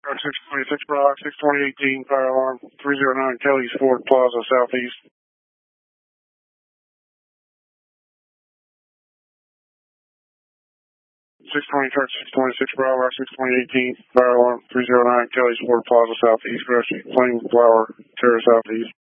626 Brock, 62018, fire alarm, 309 Kelly's Ford Plaza, southeast. 620 Church, 626 Brock, 62018, fire alarm, 309 Kelly's Ford Plaza, southeast, rescue, plane, flower, terrace, southeast.